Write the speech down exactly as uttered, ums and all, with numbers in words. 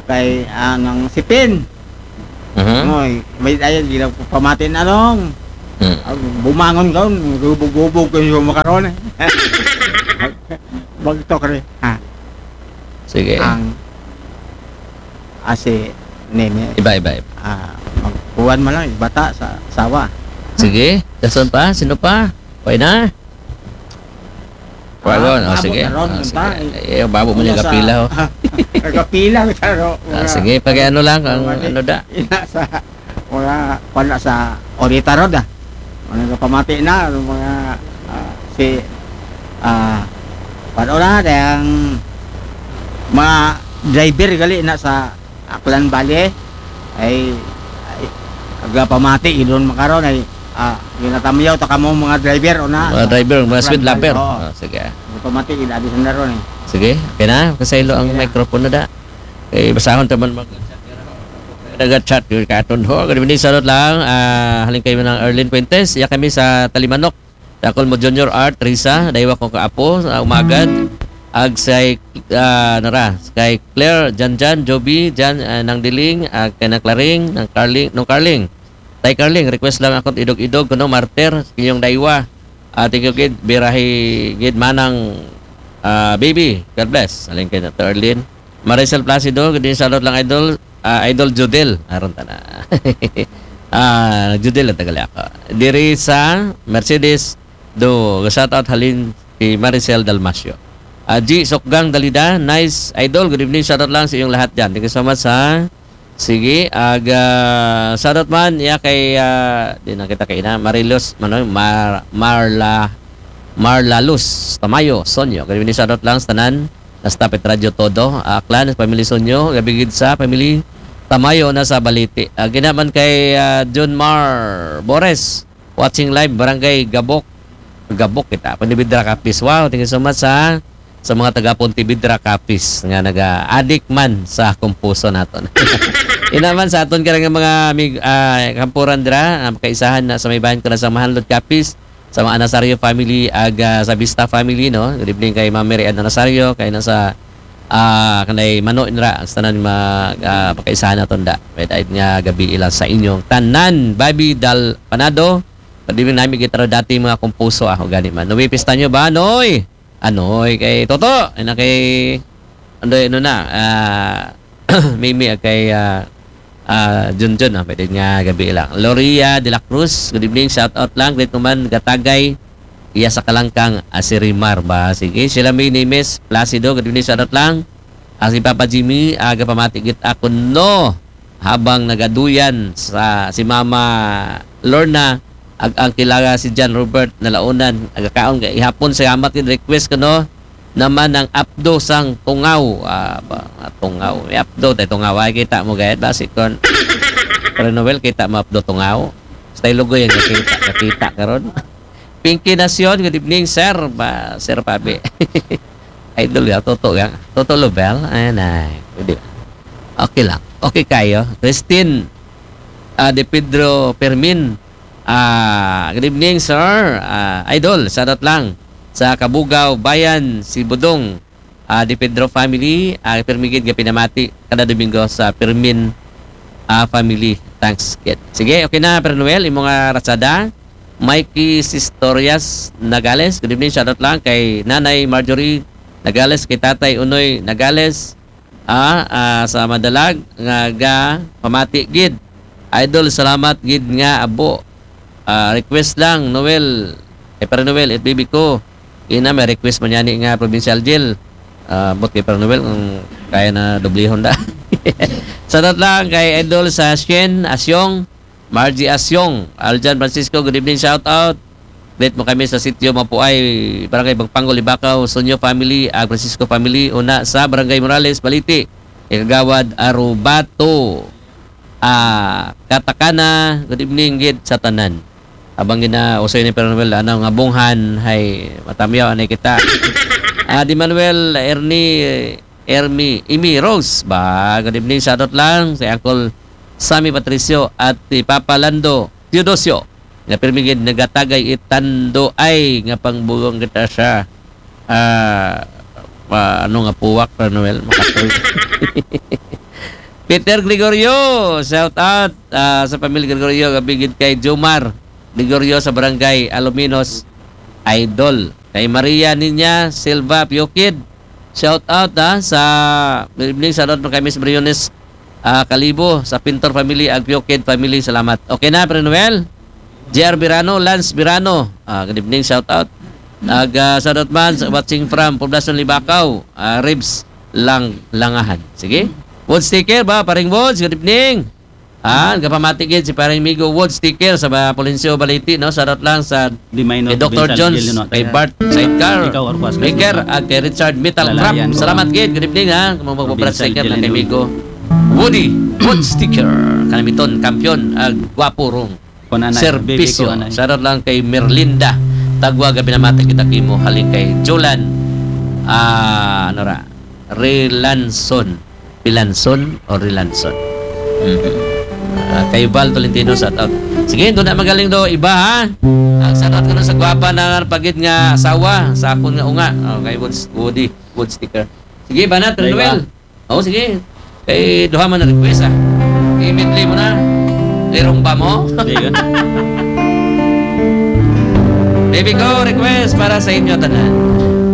kay anang sipin. Mhm. Ngoy, may ayan gila ko pamatin anong. Mm. Ah, bumangon ka, gubog-gubog ko yung makaroon. Bagtok rin. Ha, Sige. ang asi neme. Iba, iba, iba. Ah, magkuhan mo lang, bata sa sawa. Sige. Dason pa? Sino pa? Okay na? Wagon. Ah, Oh, sige. babo, Oh, karon, sige. punta. Eh, babo mo niya Sa- kapila. Oh. Nagkapila, pero... Ah, sige. Pag ano lang, ang ano da. Ina sa... Wala, wala sa Orita Road, ah. Wala pamati na, yung mga... ah, si... Ah... paano na, yung... mga driver gali na sa Aklan Valley, ay... ay aga pamati, idon makaroon, ay... Ah, ginatamayaw, taka mo mga driver, o na... Mga driver, mga speed Aklan lapper. Valley, oo. Oh, sige. Pamati, ilabi sa naroon, eh. Sige. Okay na. Kasaylo ang Sige na. microphone na da. Eh, basahon taman mag... Nag-chat yung katon ho. Good evening, salot lang. Ah, haling kayo ng Erlin Puentes. Iya kami sa Talimanok. Dakol mo Junior Art, Teresa. Daywa ko kaapo sa umagad. Ag say ah, nara. Kay Claire, Jan Jan, Joby, Jan ah, nang diling. Ag kay na Claring, nang Carling, nung Carling. Tay Carling, request lang akong idog-idog kuno Marter, inyong daywa. Ah, thank you kid. Birahi gid manang ah, baby. God bless. Haling kay na to Erlin. Maricel Placido, good evening, salot lang idol. Ah, idol Judel. Aron ta na. Ah, Judel ang tagali ako. Diri sa Mercedes do shout out halin kay Maricel Dalmasio. Ah, G Sokgang Dalida, nice idol. Good evening, shout out lang sa iyong lahat diyan. Thank you so much ha. Sige, aga shout out man ya kay ah, di na kita kay na Marilos mano Mar Marla Marla Luz Tamayo Sonyo. Good evening, shout out lang sa tanan. Nastapit radyo todo, Aklan, family Sonyo, gabigid sa family Tamayo na sa Baliti. Uh, ginaman kay uh, John Mar Bores, watching live, Barangay Gabok. Gabok kita, Pontevedra Capiz. Wow, thank you so much sa sa mga taga Pontevedra Capiz nga naga-addict man sa kumpuso naton. Inaman sa aton karang mga amig uh, kampuran dira, um, kaisahan na sa may bayan ko na sa Mahanlod Capiz. Sa mga Nazario family, aga sa Vista family, no? Good evening kay Ma'am Mary Ann Nazario, kay nasa ah kanay Mano Inra, sa tanan mag uh, pakaisahan naton da. Pwede nga gabi ilang sa inyong tanan. Baby Dal Panado, pwede namin gitara dati mga kumpuso ah, gani man. Nuwi pista nyo ba, Noy? Anoy kay Toto, ina kay ano ano na, ah Mimi kay ah, Ah, Jun Jun, ah, pwede nga gabi lang. Loria de la Cruz, good evening, shout out lang. Great naman, Gatagay, iya sa Kalangkang, Asirimar ba? Sige, sila may names, Placido, good evening, shout out lang. Ah, si Papa Jimmy, aga pamatigit ako no, habang nagaduyan sa si Mama Lorna, ag ang kilala si John Robert nalaunan, aga kaon kay ihapon sa amat din request ko no, naman ang apdo sang tungaw ah, ba, tungaw may apdo tay tungaw ay kita mo gayad basi kon pero Noel kita mo apdo tungaw style logo yan nakita nakita karon Pinky Nasyon, good evening sir ba sir Pabi idol ya toto ya toto Lobel ay nay pwede okay lang okay kayo Christine uh, De Pedro Permin ah good evening sir uh, idol shoutout lang sa Kabugaw Bayan si Budong uh, di Pedro family uh, permigid nga pinamati kada Domingo sa Permin uh, family thanks kid. Sige okay na Pero Noel imong nga ratsada Mikey Sistorias Nagales good evening shoutout lang kay Nanay Marjorie Nagales kay Tatay Unoy Nagales ah, uh, sa Madalag nga ga pamati gid idol salamat gid nga abo uh, request lang Noel eh Pero Noel at baby ko ina may request man yani nga provincial jail uh, bot kay Pero Noel kung kaya na doble Honda sadat lang kay idol sa Sien Asyong Margie Asyong Aljan Francisco good evening shout out great mo kami sa sitio Mapuay Barangay Bagpango Libakaw Sonyo family Ag Francisco family una sa Barangay Morales Baliti Ikagawad Arubato ah Katakana good evening gid sa tanan abang gina usay ni Pero Noel ano nga bunghan hay matamyaw anay kita ah di Manuel Ernie Ermi Imi Rose ba good evening shout out lang si Uncle Sammy Patricio at si Papa Lando Teodosio nga permigid nagatagay itando ay nga pangbugong kita siya ah uh, ano nga puwak Pero Noel makatul Peter Gregorio, shout out ah, sa pamilya Gregorio, gabigid kay Jomar Gregorio sa barangay Aluminos, Idol. Kay Maria Ninya Silva Piokid, shout out ha, sa evening sa Lord kay Miss Briones ah, Kalibo, sa Pintor Family, Ag Piokid Family, salamat. Okay na, Pre Noel? J R Birano, Lance Birano, ah, good evening, shout out. Nag uh, shout out man sa watching from Poblacion Libacao, ah, Ribs Lang Langahan. Sige. Wood sticker ba, paring Woods, good evening. Ah, nagpamatigid si paring Migo Wood sticker sa ba, Polencio Baliti, no? Shout out lang sa Di minor kay doctor Vincent Jones, Gil, no? kay Bart Sidecar, Ikaw, Orpas, Maker, at kay Richard Metal Crap. Lalayan ko. Salamat gid, good evening ha. Kung magpapalat Vincent sticker na Gil, kay no? Migo Woody Wood sticker. Kanamiton, kampiyon, ag gwapo rong. Kunanay, Servisyo. baby ko, anay. Shout out lang kay Merlinda. Tagwa gabi na mata kita kimo haling kay Jolan. Ah, ano ra? Relanson. Pilanson o Rilanson. Mhm. Ah, kay Val Tolentino, shout out. Sige, doon na magaling do iba ha. Ang shout out ko na sa gwapa na pagit nga asawa sa akon nga unga. Oh, kay Wood, Woody, Wood sticker. Sige, banat, Kay Noel. Oh, sige. Kay duha man na request ha. Immediately mo na. Irong ba mo? Di yun. Baby ko, request para sa inyo tanan.